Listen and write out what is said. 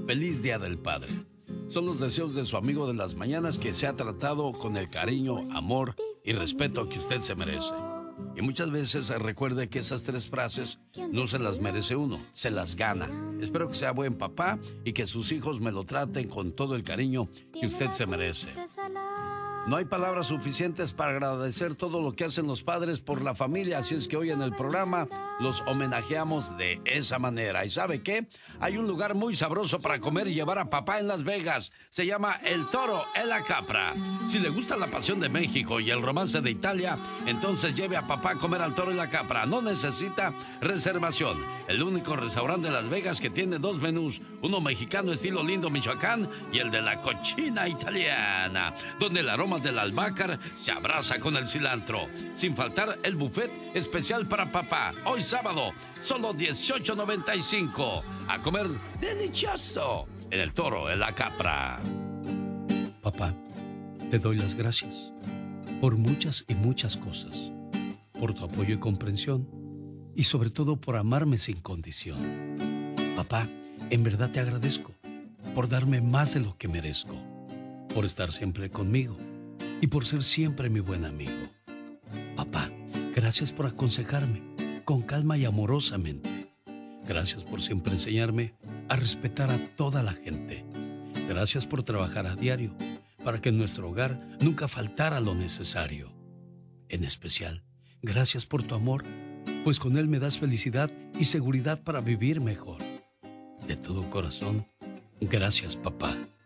Feliz Día del Padre. Son los deseos de su amigo de las mañanas, que se ha tratado con el cariño, amor y respeto que usted se merece. Y muchas veces recuerde que esas 3 frases no se las merece uno, se las gana. Espero que sea buen papá y que sus hijos me lo traten con todo el cariño que usted se merece. No hay palabras suficientes para agradecer todo lo que hacen los padres por la familia, así es que hoy en el programa los homenajeamos de esa manera. ¿Y sabe qué? Hay un lugar muy sabroso para comer y llevar a papá en Las Vegas. Se llama El Toro en la Capra. Si le gusta la pasión de México y el romance de Italia, entonces lleve a papá a comer al Toro en la Capra. No necesita reservación. El único restaurante de Las Vegas que tiene 2 menús, uno mexicano estilo Lindo, Michoacán, y el de la cochina italiana, donde el aroma del albahaca se abraza con el cilantro. Sin faltar el buffet especial para papá. Hoy sábado, solo $18.95. A comer delicioso en El Toro, en la Capra. Papá, te doy las gracias por muchas y muchas cosas. Por tu apoyo y comprensión. Y sobre todo por amarme sin condición. Papá, en verdad te agradezco por darme más de lo que merezco. Por estar siempre conmigo. Y por ser siempre mi buen amigo. Papá, gracias por aconsejarme con calma y amorosamente. Gracias por siempre enseñarme a respetar a toda la gente. Gracias por trabajar a diario para que en nuestro hogar nunca faltara lo necesario. En especial, gracias por tu amor, pues con él me das felicidad y seguridad para vivir mejor. De todo corazón, gracias, papá.